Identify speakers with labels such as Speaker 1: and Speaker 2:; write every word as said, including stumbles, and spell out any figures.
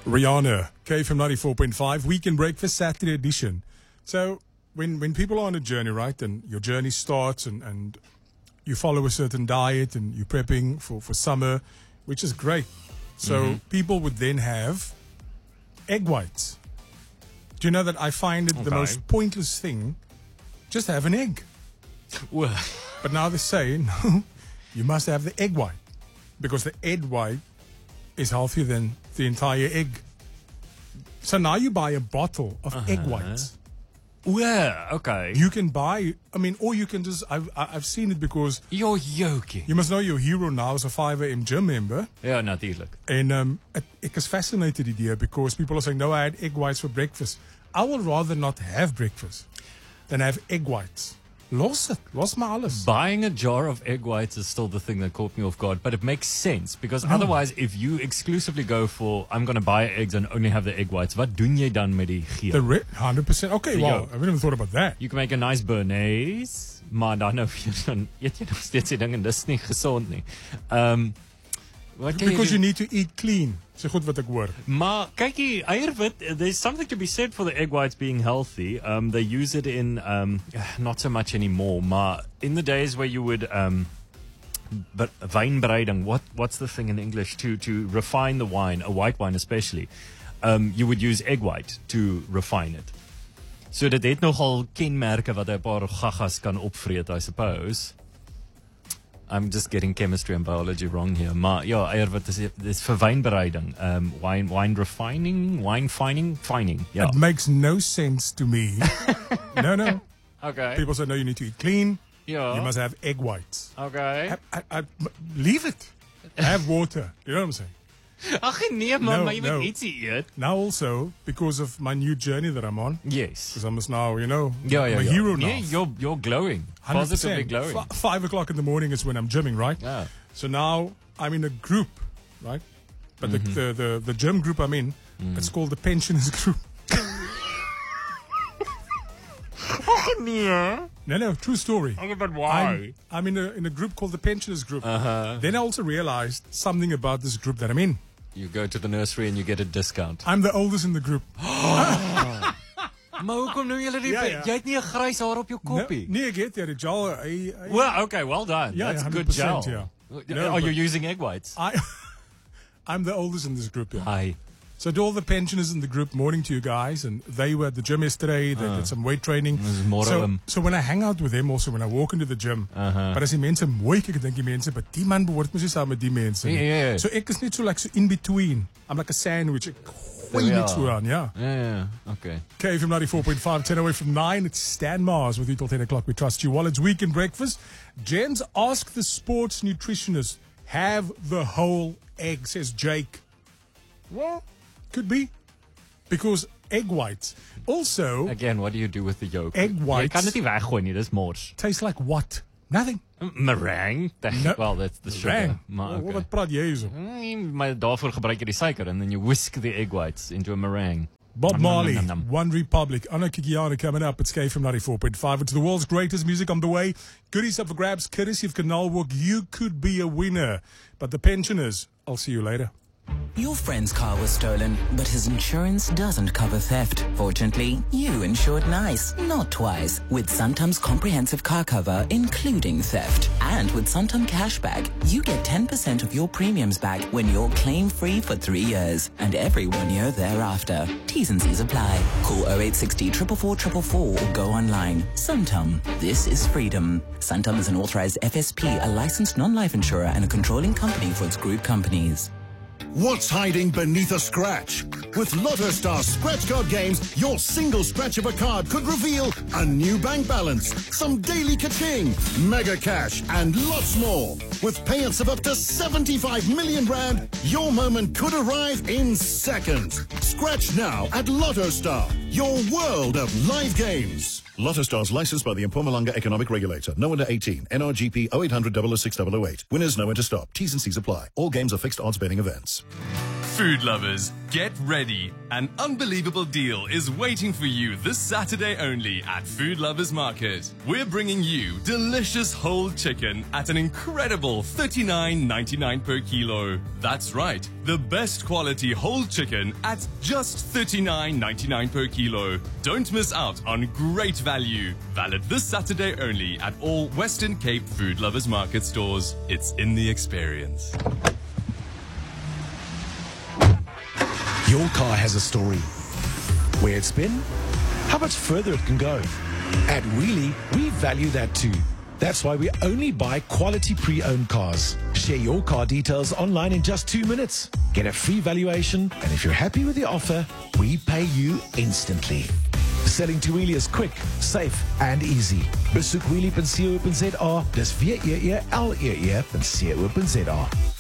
Speaker 1: Rihanna, K F M ninety-four point five, Weekend Breakfast, Saturday edition. So when when people are on a journey, right, and your journey starts and, and you follow a certain diet and you're prepping for, for summer, which is great. So mm-hmm. people would then have egg whites. Do you know that I find it okay. the most pointless thing? Just have an egg.
Speaker 2: Well.
Speaker 1: But now they say, no, you must have the egg white. Because the egg white is healthier than the entire egg. So now you buy a bottle of uh-huh. egg whites.
Speaker 2: Yeah, okay.
Speaker 1: You can buy, I mean, or you can just, I've, I've seen it because...
Speaker 2: You're joking.
Speaker 1: You must know your hero now is a five a m gym member.
Speaker 2: Ja, natuurlijk.
Speaker 1: En um, ek, ek is fascinated idea because people are saying, no, I had egg whites for breakfast. I would rather not have breakfast than have egg whites. Los it. Los my alles.
Speaker 2: Buying a jar of egg whites is still the thing that caught me off guard, but it makes sense because oh. otherwise, if you exclusively go for, I'm going to buy eggs and only have the egg whites, wat doen jy dan met die geel?
Speaker 1: The red, one hundred percent. Okay, well, I haven't even thought about that.
Speaker 2: You can make a nice béarnaise, maar dan nou, dan eet jy nog steeds die ding en dis nie gezond nie. Um,
Speaker 1: because you, you need to eat clean. So goed wat ek hoor.
Speaker 2: Maar kykie, eierwit, there's something to be said for the egg whites being healthy. Um, they use it in, um, not so much anymore, maar in the days where you would, um, but wynbereiding, what, what's the thing in English? To, to refine the wine, a white wine especially, um, you would use egg white to refine it. So dit het nogal kenmerke wat 'n paar gaggas kan opvreet, I suppose. I'm just getting chemistry and biology wrong here. Maar ja, eierwit is, is vir wynbereiding. Um, wine, wine refining, wine fining, fining. Yeah.
Speaker 1: It makes no sense to me. no, no.
Speaker 2: Okay.
Speaker 1: People say, no, you need to eat clean.
Speaker 2: Yeah.
Speaker 1: You must have egg whites.
Speaker 2: Okay.
Speaker 1: I, I, I, leave it. Have water. You know what I'm saying?
Speaker 2: Ach nee man,
Speaker 1: no,
Speaker 2: maar jy moet
Speaker 1: no.
Speaker 2: ietsie eet.
Speaker 1: Now also, because of my new journey that I'm on.
Speaker 2: Yes.
Speaker 1: Because I must now, you know,
Speaker 2: yeah, yeah,
Speaker 1: I'm a
Speaker 2: yeah.
Speaker 1: hero now.
Speaker 2: Yeah, you're, you're glowing. Positively glowing.
Speaker 1: F- five o'clock in the morning is when I'm gymming, right?
Speaker 2: Yeah.
Speaker 1: So now I'm in a group, right? But mm-hmm. the, the, the, the gym group I'm in, mm. it's called the pensioners group.
Speaker 2: No,
Speaker 1: no, true story.
Speaker 2: Okay, but why?
Speaker 1: I'm, I'm in a in a group called the pensioners group.
Speaker 2: Uh-huh.
Speaker 1: Then I also realized something about this group that I'm in.
Speaker 2: You go to the nursery and you get a discount.
Speaker 1: I'm the oldest in the group.
Speaker 2: Maar hoekom noem julle die
Speaker 1: ja, ja.
Speaker 2: Jy het nie 'n grys haar op jou koppie.
Speaker 1: Nee, nee, ek het die gel. I, I,
Speaker 2: well, okay, well done.
Speaker 1: Yeah,
Speaker 2: that's
Speaker 1: yeah,
Speaker 2: good gel.
Speaker 1: Yeah.
Speaker 2: No, Are you using egg whites?
Speaker 1: I, I'm the oldest in this group. Yeah.
Speaker 2: Hi.
Speaker 1: So to all the pensioners in the group, morning to you guys. And they were at the gym yesterday. They uh, did some weight training.
Speaker 2: More
Speaker 1: so,
Speaker 2: of them.
Speaker 1: so when I hang out with them also, when I walk into the gym,
Speaker 2: uh-huh.
Speaker 1: but as die mense mooi kyk, dink die mense, but die man behoort mos nie saam met die mense.
Speaker 2: Yeah, yeah.
Speaker 1: So ek is net so like so in between. I'm like a sandwich. Gooi net so aan, yeah.
Speaker 2: Yeah, yeah, okay.
Speaker 1: K F M ninety-four point five, ten away from nine. It's Stan Mars with you till ten o'clock. We trust you. While it's weekend breakfast, Jens, ask the sports nutritionist, have the whole egg, says Jake. Well, could be. Because egg whites. Also...
Speaker 2: Again, what do you do with the yolk?
Speaker 1: Egg whites...
Speaker 2: Jy kan dit nie weggooi nie, dis mors.
Speaker 1: Taste like what? Nothing.
Speaker 2: Meringue?
Speaker 1: No.
Speaker 2: Well, that's the sugar. Maar, okay.
Speaker 1: Wat praat jy hierso?
Speaker 2: Mm, maar daarvoor gebruik jy die suiker and then you whisk the egg whites into a meringue.
Speaker 1: Bob
Speaker 2: nom,
Speaker 1: Marley,
Speaker 2: nom, nom, nom.
Speaker 1: One Republic, Anna Kikiana coming up. It's K F M ninety-four point five. It's the world's greatest music on the way. Goodies up for grabs, courtesy of Canal Walk. You could be a winner. But the pensioners, I'll see you later.
Speaker 3: Your friend's car was stolen, but his insurance doesn't cover theft. Fortunately, you insured nice, not twice, with Santam's comprehensive car cover, including theft. And with Santam Cashback, you get ten percent of your premiums back when you're claim-free for three years, and every one year thereafter. T's and C's apply. Call oh eight six zero, four four four four four or go online. Santam. This is freedom. Santam is an authorized F S P, a licensed non-life insurer, and a controlling company for its group companies.
Speaker 4: What's hiding beneath a scratch? With Lotto Star scratch card games, your single scratch of a card could reveal a new bank balance, some daily ka-ching, mega cash, and lots more. With payouts of up to seventy-five million rand, your moment could arrive in seconds. Scratch now at Lotto Star, your world of live games. Lotto Stars licensed by the Mpumalanga Economic Regulator. No under eighteen. N R G P oh eight hundred, double oh six, double oh eight. Winners know when to stop. T's and C's apply. All games are fixed odds betting events.
Speaker 5: Food lovers, get ready. An unbelievable deal is waiting for you this Saturday only at Food Lovers Market. We're bringing you delicious whole chicken at an incredible thirty-nine ninety-nine per kilo. That's right, the best quality whole chicken at just thirty-nine ninety-nine per kilo. Don't miss out on great value. Valid this Saturday only at all Western Cape Food Lovers Market stores. It's in the experience.
Speaker 6: Your car has a story. Where it's been, how much further it can go. At Wheelie, we value that too. That's why we only buy quality pre-owned cars. Share your car details online in just two minutes. Get a free valuation, and if you're happy with the offer, we pay you instantly. Selling to Wheelie is quick, safe and easy. Besoek wheelie dot co dot za, dis W E E L E E dot co dot za.